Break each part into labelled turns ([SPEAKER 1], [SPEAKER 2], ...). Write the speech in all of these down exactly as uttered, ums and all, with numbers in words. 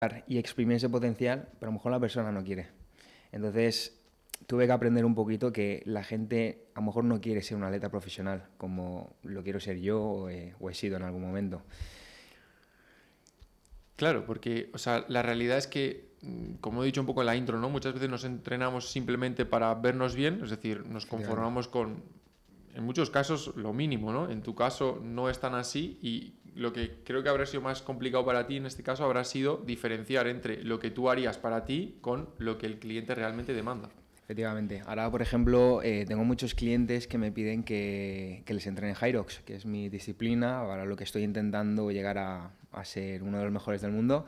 [SPEAKER 1] y exprimir ese potencial, pero a lo mejor la persona no quiere. Entonces tuve que aprender un poquito que la gente a lo mejor no quiere ser un atleta profesional como lo quiero ser yo o he, o he sido en algún momento.
[SPEAKER 2] Claro, porque, o sea, la realidad es que, como he dicho un poco en la intro, ¿no? Muchas veces nos entrenamos simplemente para vernos bien, es decir, nos conformamos con, en muchos casos, lo mínimo, ¿no? En tu caso no es tan así y lo que creo que habrá sido más complicado para ti en este caso habrá sido diferenciar entre lo que tú harías para ti con lo que el cliente realmente demanda.
[SPEAKER 1] Efectivamente. Ahora, por ejemplo, eh, tengo muchos clientes que me piden que, que les entrene Hyrox, que es mi disciplina, ahora lo que estoy intentando llegar a, a ser uno de los mejores del mundo.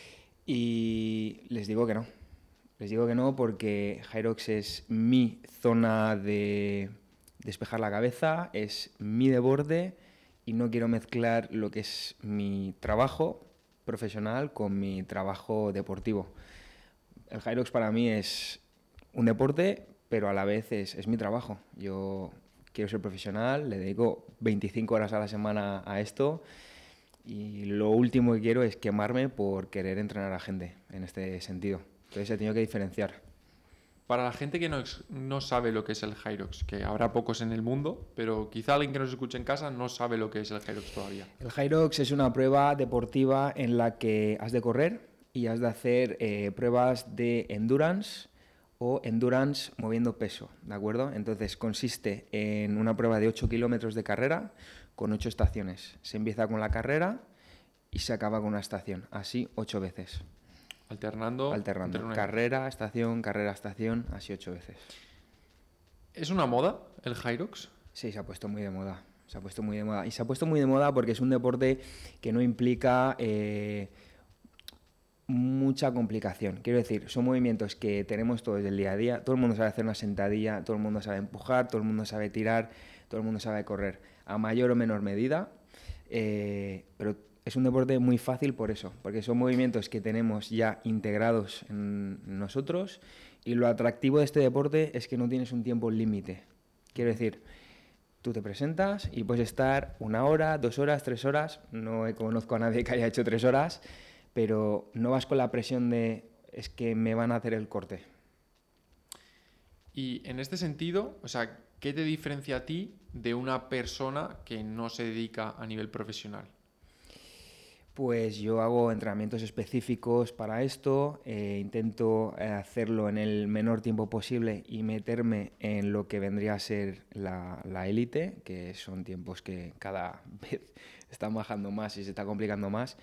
[SPEAKER 1] Y les digo que no. Les digo que no porque Hyrox es mi zona de despejar la cabeza, es mi deporte y no quiero mezclar lo que es mi trabajo profesional con mi trabajo deportivo. El Hyrox para mí es un deporte, pero a la vez es, es mi trabajo. Yo quiero ser profesional, le dedico veinticinco horas a la semana a esto y lo último que quiero es quemarme por querer entrenar a gente en este sentido. Entonces he tenido que diferenciar.
[SPEAKER 2] Para la gente que no, no sabe lo que es el Hyrox, que habrá pocos en el mundo, pero quizá alguien que nos escuche en casa no sabe lo que es el Hyrox todavía.
[SPEAKER 1] El Hyrox es una prueba deportiva en la que has de correr y has de hacer eh, pruebas de endurance o endurance moviendo peso, ¿de acuerdo? Entonces consiste en una prueba de ocho kilómetros de carrera con ocho estaciones. Se empieza con la carrera y se acaba con una estación, así ocho veces.
[SPEAKER 2] Alternando.
[SPEAKER 1] Alternando.
[SPEAKER 2] Entre una...
[SPEAKER 1] Carrera, estación, carrera, estación, así ocho veces.
[SPEAKER 2] ¿Es una moda el Hyrox?
[SPEAKER 1] Sí, se ha puesto muy de moda. Se ha puesto muy de moda. Y se ha puesto muy de moda porque es un deporte que no implica eh, mucha complicación. Quiero decir, son movimientos que tenemos todos el día a día. Todo el mundo sabe hacer una sentadilla, todo el mundo sabe empujar, todo el mundo sabe tirar, todo el mundo sabe correr. A mayor o menor medida. Eh, pero es un deporte muy fácil por eso, porque son movimientos que tenemos ya integrados en nosotros y lo atractivo de este deporte es que no tienes un tiempo límite. Quiero decir, tú te presentas y puedes estar una hora, dos horas, tres horas, no conozco a nadie que haya hecho tres horas, pero no vas con la presión de es que me van a hacer el corte.
[SPEAKER 2] Y en este sentido, o sea, ¿qué te diferencia a ti de una persona que no se dedica a nivel profesional?
[SPEAKER 1] Pues yo hago entrenamientos específicos para esto, eh, intento hacerlo en el menor tiempo posible y meterme en lo que vendría a ser la, la élite, que son tiempos que cada vez están bajando más y se está complicando más.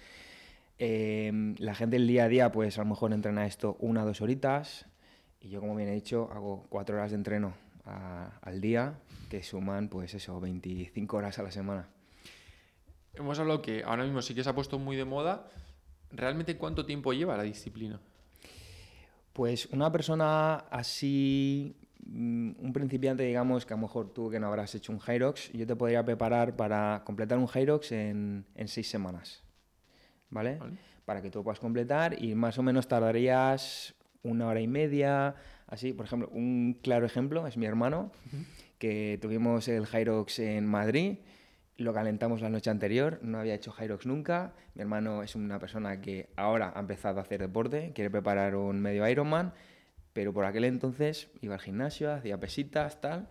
[SPEAKER 1] Eh, la gente el día a día pues a lo mejor entrena esto una o dos horitas y yo, como bien he dicho, hago cuatro horas de entreno a, al día, que suman pues eso, veinticinco horas a la semana.
[SPEAKER 2] Hemos hablado que ahora mismo sí que se ha puesto muy de moda. ¿Realmente cuánto tiempo lleva la disciplina?
[SPEAKER 1] Pues una persona así, un principiante, digamos, que a lo mejor tú que no habrás hecho un Hyrox, yo te podría preparar para completar un Hyrox en, en seis semanas, ¿vale?
[SPEAKER 2] ¿Vale?
[SPEAKER 1] Para que tú puedas completar y más o menos tardarías una hora y media, así. Por ejemplo, un claro ejemplo es mi hermano, uh-huh. que tuvimos el Hyrox en Madrid. Lo calentamos la noche anterior, no había hecho Hyrox nunca. Mi hermano es una persona que ahora ha empezado a hacer deporte, quiere preparar un medio Ironman, pero por aquel entonces iba al gimnasio, hacía pesitas, tal,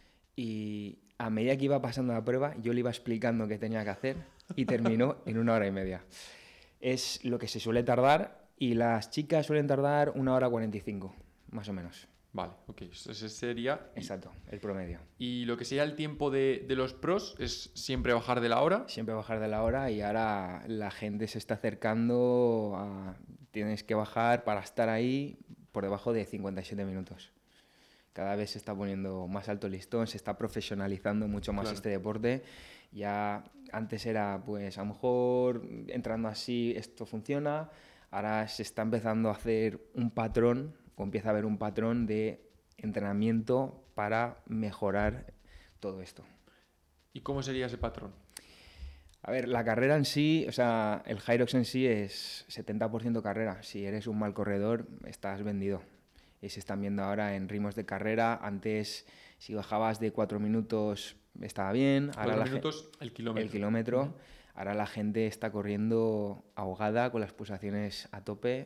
[SPEAKER 1] y a medida que iba pasando la prueba, yo le iba explicando qué tenía que hacer y terminó en una hora y media. Es lo que se suele tardar y las chicas suelen tardar una hora cuarenta y cinco, más o menos.
[SPEAKER 2] Vale, ok, ese sería...
[SPEAKER 1] Exacto, el promedio.
[SPEAKER 2] Y lo que sería el tiempo de, de los pros es siempre bajar de la hora.
[SPEAKER 1] Siempre bajar de la hora y ahora la gente se está acercando a... Tienes que bajar para estar ahí por debajo de cincuenta y siete minutos. Cada vez se está poniendo más alto el listón, se está profesionalizando mucho más claro. este deporte. Ya antes era, pues a lo mejor entrando así esto funciona, ahora se está empezando a hacer un patrón, o empieza a haber un patrón de entrenamiento para mejorar todo esto.
[SPEAKER 2] ¿Y cómo sería ese patrón?
[SPEAKER 1] A ver, la carrera en sí, o sea, el Hyrox en sí es setenta por ciento carrera. Si eres un mal corredor, estás vendido. Y se están viendo ahora en ritmos de carrera. Antes, si bajabas de cuatro minutos, estaba bien. Ahora
[SPEAKER 2] cuatro minutos el kilómetro.
[SPEAKER 1] El kilómetro. Uh-huh. ahora la gente está corriendo ahogada con las pulsaciones a tope